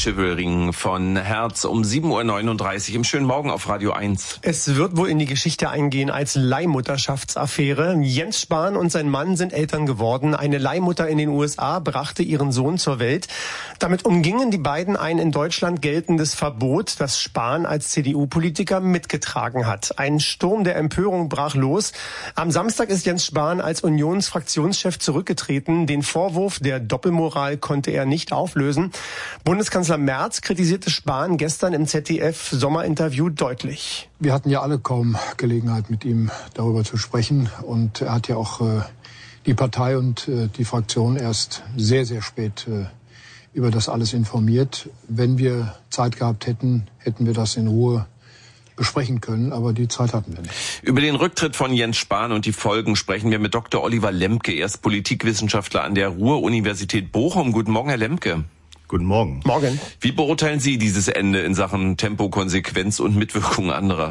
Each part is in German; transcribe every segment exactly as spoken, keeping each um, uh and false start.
Chivalring von Herz um sieben Uhr neununddreißig im schönen Morgen auf Radio eins. Es wird wohl in die Geschichte eingehen als Leihmutterschaftsaffäre. Jens Spahn und sein Mann sind Eltern geworden. Eine Leihmutter in den U S A brachte ihren Sohn zur Welt. Damit umgingen die beiden ein in Deutschland geltendes Verbot, das Spahn als C D U-Politiker mitgetragen hat. Ein Sturm der Empörung brach los. Am Samstag ist Jens Spahn als Unionsfraktionschef zurückgetreten. Den Vorwurf der Doppelmoral konnte er nicht auflösen. Bundeskanzler Merz kritisierte Spahn gestern im Z D F-Sommerinterview deutlich. Wir hatten ja alle kaum Gelegenheit, mit ihm darüber zu sprechen. Und er hat ja auch äh, die Partei und äh, die Fraktion erst sehr, sehr spät äh, über das alles informiert. Wenn wir Zeit gehabt hätten, hätten wir das in Ruhe besprechen können, aber die Zeit hatten wir nicht. Über den Rücktritt von Jens Spahn und die Folgen sprechen wir mit Doktor Oliver Lemke. Er ist Politikwissenschaftler an der Ruhr-Universität Bochum. Guten Morgen, Herr Lemke. Guten Morgen. Morgen. Wie beurteilen Sie dieses Ende in Sachen Tempo, Konsequenz und Mitwirkung anderer?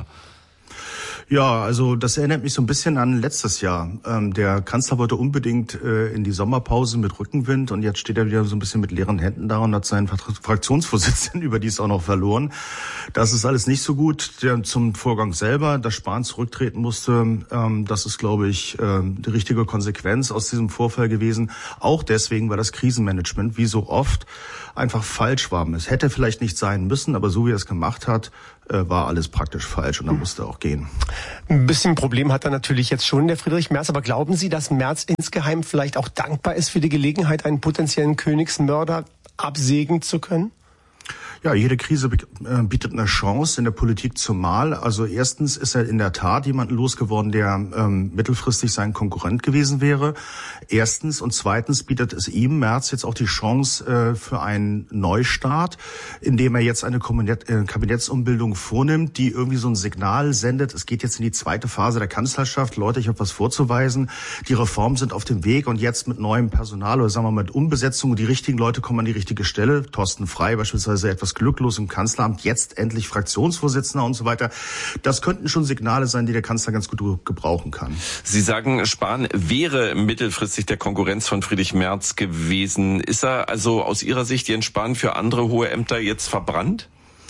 Ja, also das erinnert mich so ein bisschen an letztes Jahr. Ähm, der Kanzler wollte unbedingt äh, in die Sommerpause mit Rückenwind und jetzt steht er wieder so ein bisschen mit leeren Händen da und hat seinen Fraktionsvorsitzenden überdies auch noch verloren. Das ist alles nicht so gut. Der, zum Vorgang selber, dass Spahn zurücktreten musste, ähm, das ist, glaube ich, äh, die richtige Konsequenz aus diesem Vorfall gewesen. Auch deswegen, weil das Krisenmanagement, wie so oft, einfach falsch war. Es hätte vielleicht nicht sein müssen, aber so wie er es gemacht hat, äh, war alles praktisch falsch und dann musste er auch gehen. Ein bisschen Problem hat er natürlich jetzt schon, der Friedrich Merz. Aber glauben Sie, dass Merz insgeheim vielleicht auch dankbar ist für die Gelegenheit, einen potenziellen Königsmörder absägen zu können? Ja, jede Krise bietet eine Chance, in der Politik zumal. Also erstens ist er in der Tat jemanden losgeworden, der ähm, mittelfristig sein Konkurrent gewesen wäre. Erstens und zweitens bietet es ihm, Merz, jetzt auch die Chance äh, für einen Neustart, indem er jetzt eine Kabinettsumbildung vornimmt, die irgendwie so ein Signal sendet. Es geht jetzt in die zweite Phase der Kanzlerschaft. Leute, ich habe was vorzuweisen. Die Reformen sind auf dem Weg und jetzt mit neuem Personal oder sagen wir mal mit Umbesetzung. Die richtigen Leute kommen an die richtige Stelle. Thorsten Frey beispielsweise etwas glücklos im Kanzleramt, jetzt endlich Fraktionsvorsitzender und so weiter. Das könnten schon Signale sein, die der Kanzler ganz gut gebrauchen kann. Sie sagen, Spahn wäre mittelfristig der Konkurrenz von Friedrich Merz gewesen. Ist er also aus Ihrer Sicht, Jens Spahn, für andere hohe Ämter jetzt verbrannt?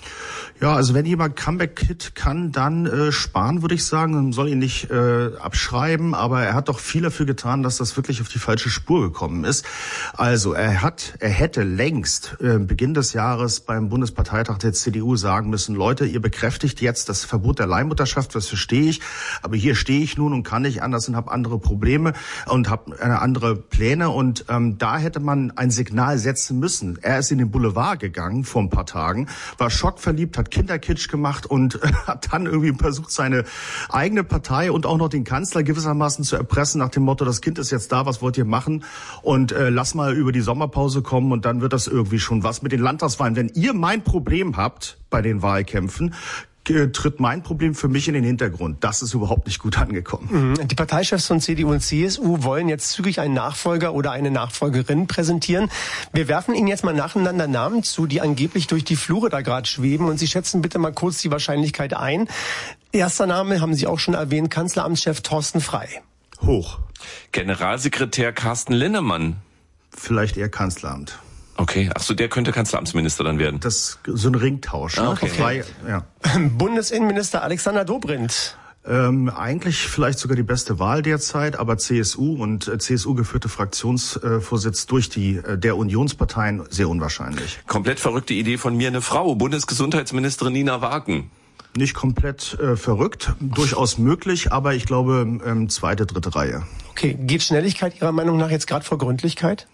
Ja, also wenn jemand Comeback-Hit kann, dann äh, Spahn, würde ich sagen. Man soll ihn nicht äh, abschreiben, aber er hat doch viel dafür getan, dass das wirklich auf die falsche Spur gekommen ist. Also er hat, er hätte längst äh, Beginn des Jahres beim Bundesparteitag der C D U sagen müssen, Leute, ihr bekräftigt jetzt das Verbot der Leihmutterschaft, das verstehe ich, aber hier stehe ich nun und kann nicht anders und habe andere Probleme und habe eine andere Pläne und ähm, da hätte man ein Signal setzen müssen. Er ist in den Boulevard gegangen vor ein paar Tagen, war schockverliebt, hat Kinderkitsch gemacht und äh, hat dann irgendwie versucht, seine eigene Partei und auch noch den Kanzler gewissermaßen zu erpressen nach dem Motto, das Kind ist jetzt da, was wollt ihr machen? Und äh, lass mal über die Sommerpause kommen und dann wird das irgendwie schon was mit den Landtagswahlen. Wenn ihr mein Problem habt bei den Wahlkämpfen, tritt mein Problem für mich in den Hintergrund. Das ist überhaupt nicht gut angekommen. Die Parteichefs von C D U und C S U wollen jetzt zügig einen Nachfolger oder eine Nachfolgerin präsentieren. Wir werfen Ihnen jetzt mal nacheinander Namen zu, die angeblich durch die Flure da gerade schweben. Und Sie schätzen bitte mal kurz die Wahrscheinlichkeit ein. Erster Name haben Sie auch schon erwähnt, Kanzleramtschef Thorsten Frey. Hoch. Generalsekretär Carsten Linnemann. Vielleicht eher Kanzleramt. Okay, ach so, der könnte Kanzleramtsminister dann werden. Das so ein Ringtausch. Ah, okay. Frei, ja. Bundesinnenminister Alexander Dobrindt. Ähm, eigentlich vielleicht sogar die beste Wahl derzeit, aber C S U und äh, C S U-geführte Fraktionsvorsitz äh, durch die äh, der Unionsparteien sehr unwahrscheinlich. Komplett verrückte Idee von mir, eine Frau, Bundesgesundheitsministerin Nina Wagen. Nicht komplett äh, verrückt, durchaus möglich, aber ich glaube ähm, zweite, dritte Reihe. Okay, geht Schnelligkeit Ihrer Meinung nach jetzt gerade vor Gründlichkeit?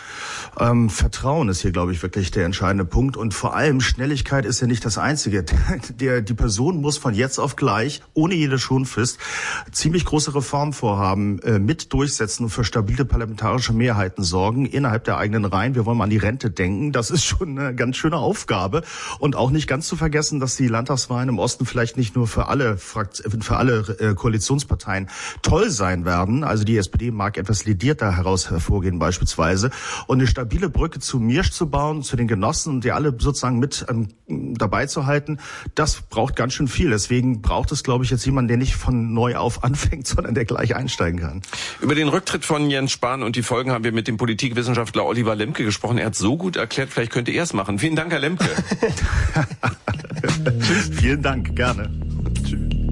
Ähm, Vertrauen ist hier, glaube ich, wirklich der entscheidende Punkt. Und vor allem Schnelligkeit ist ja nicht das Einzige. Der, die Person muss von jetzt auf gleich, ohne jede Schonfrist, ziemlich große Reformvorhaben äh, mit durchsetzen und für stabile parlamentarische Mehrheiten sorgen innerhalb der eigenen Reihen. Wir wollen mal an die Rente denken. Das ist schon eine ganz schöne Aufgabe. Und auch nicht ganz zu vergessen, dass die Landtagswahlen im Osten vielleicht nicht nur für alle, Frakt- für alle äh, Koalitionsparteien toll sein werden. Also die S P D mag etwas ledierter heraus hervorgehen beispielsweise. Und eine stabile stabile Brücke zu Miersch zu bauen, zu den Genossen und die alle sozusagen mit ähm, dabei zu halten, das braucht ganz schön viel. Deswegen braucht es, glaube ich, jetzt jemanden, der nicht von neu auf anfängt, sondern der gleich einsteigen kann. Über den Rücktritt von Jens Spahn und die Folgen haben wir mit dem Politikwissenschaftler Oliver Lemke gesprochen. Er hat so gut erklärt, vielleicht könnte er es machen. Vielen Dank, Herr Lemke. Vielen Dank, gerne.